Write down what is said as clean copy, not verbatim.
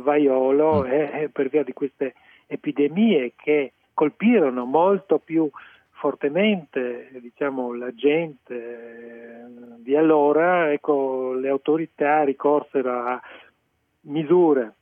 vaiolo per via di queste epidemie che colpirono molto più fortemente, diciamo, la gente di allora. Ecco, le autorità ricorsero a misure